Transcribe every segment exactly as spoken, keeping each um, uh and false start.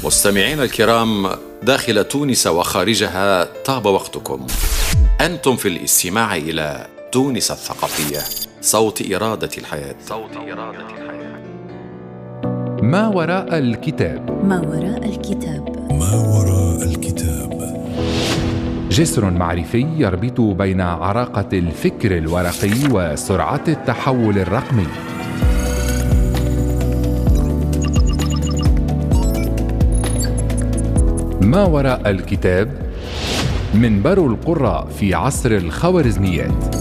مستمعين الكرام داخل تونس وخارجها، طاب وقتكم. أنتم في الاستماع إلى تونس الثقافية، صوت إرادة الحياة. صوت إرادة الحياة. ما وراء الكتاب. ما وراء الكتاب. ما وراء الكتاب. جسر معرفي يربط بين عراقة الفكر الورقي وسرعة التحول الرقمي. ما وراء الكتاب، منبر القراء في عصر الخوارزميات.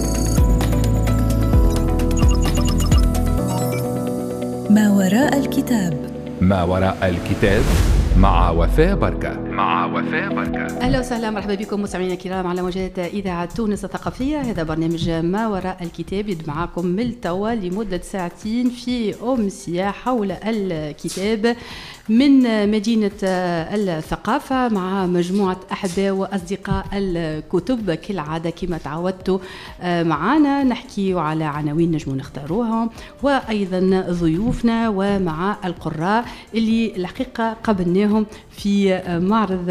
ما وراء الكتاب. ما وراء الكتاب مع وفاء بركة. مع وفاء بركة. أهلا وسهلا، مرحبا بكم مستمعينا الكرام على موجات إذاعة تونس الثقافية. هذا برنامج ما وراء الكتاب يد معكم من توا لمدة ساعتين في أمسية حول الكتاب من مدينة الثقافة مع مجموعة أحباء وأصدقاء الكتب. كالعادة كما تعودتوا معنا نحكي على عناوين نجمو نختاروها، وأيضا ضيوفنا ومع القراء اللي الحقيقة قبلناهم في معرض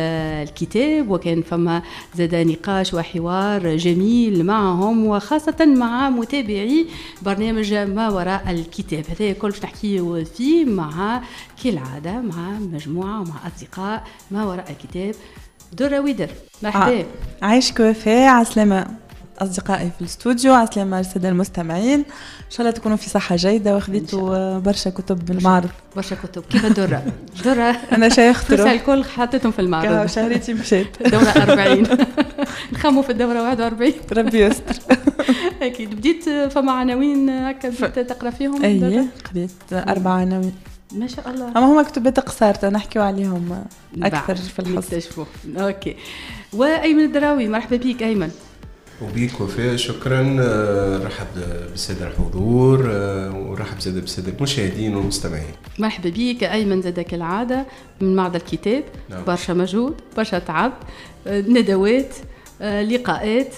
الكتاب، وكان فما زاد نقاش وحوار جميل معهم، وخاصة مع متابعي برنامج ما وراء الكتاب. هذا كل باش نحكي فيه مع كالعادة مع مجموعة ومع أصدقاء ما وراء الكتاب. درة ويدر، مرحبا. عايشك وفاء، عسلامة أصدقائي في الاستوديو، عسلامة السادة المستمعين. إن شاء الله تكونوا في صحة جيدة وخذيتوا برشا كتب من المعرض. برشا كتب كيف درة. درة أنا شيخت روح الكل حطيتهم في المعرض. شهريتي مشيت دورة أربعين. نخموا في الدورة واحد وأربعين. ربي يستر. أكيد. بديت فما عناوين هكا بديت تقرأ فيهم؟ أيه خذيت أربع عناوين ما شاء الله. أما هما كتبات قصيرة نحكيو عليهم أكثر في الحصة. نكتشفوا. أوكي. وأيمن الدراوي، مرحبا بيك أيمن. وبيك وفاء، شكرا. رحب بالسادة الحضور ورحب زاد بالسادة المشاهدين والمستمعين. مرحبا بيك أيمن، زاد كالعادة من معرض الكتاب. نعم. برشا مجهود، برشا تعب، ندوات، لقاءات،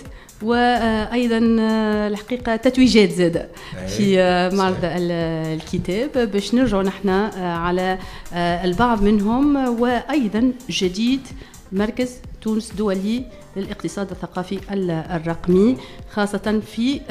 وأيضا الحقيقة تتويجات زادة في معرض الكتاب باش نرجعوا نحن على البعض منهم. وأيضا جديد مركز تونس دولي للاقتصاد الثقافي الرقمي، خاصة في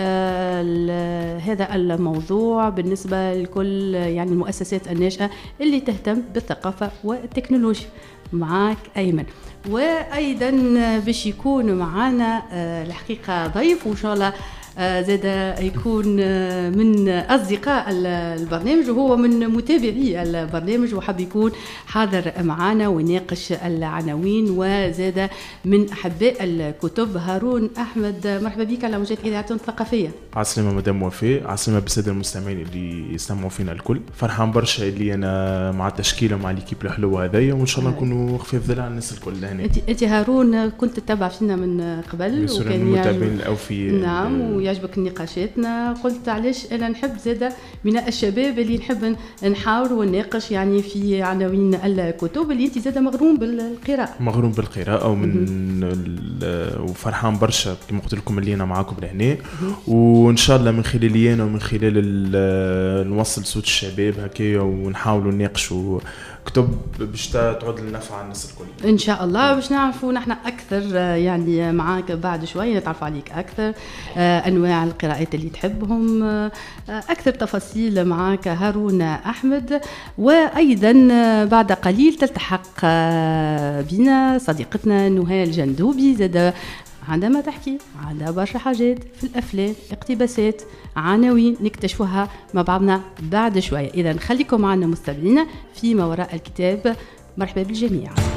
هذا الموضوع بالنسبة لكل يعني المؤسسات الناشئة اللي تهتم بالثقافة والتكنولوجيا. معك أيمن. وأيضا باش يكون معنا الحقيقة ضيف وإن شاء الله زاد يكون من أصدقاء البرنامج وهو من متابعي البرنامج، وحب يكون حاضر معنا ويناقش العناوين، وزاد من أحباء الكتب هارون أحمد. مرحبا بك على موجات إذاعة الثقافية. عسلامة مدام وفاء، عسلامة بالسادة المستمعين اللي يستمعوا فينا الكل. فرحان برشا اللي أنا مع التشكيلة مع الكيب الحلوة هذيا، وإن شاء الله نكونوا خفيف ظل على الناس الكل هنا. أنت هارون كنت تتابع فينا من قبل وكان المتابعين الأوفي. نعم، ويعجبك نقاشاتنا. قلت علاش أنا نحب زادة من الشباب اللي نحب نحاور ونناقش يعني في عناوين الكتب اللي أنت زادة مغروم بالقراءة. مغروم بالقراءة ومن وفرحان برشا كما قلت لكم اللي أنا معاكم لهنا، وإن شاء الله من خلالي أنا ومن خلال نوصل صوت الشباب هكايا ونحاولوا نناقشوا كتب باش تعود للنفع على الناس الكل ان شاء الله. باش نعرفوا نحن اكثر يعني معاك بعد شويه، نتعرف عليك اكثر، انواع القراءات اللي تحبهم، اكثر تفاصيل معاك هارون احمد. وايضا بعد قليل تلتحق بنا صديقتنا نهال الجندوبي، زاد عندما تحكي عندها برشا حاجات في الأفلام، اقتباسات، عناوين نكتشفوها مع بعضنا بعد شوية. إذا خليكم معنا مستمعينا في ما وراء الكتاب. مرحبا بالجميع.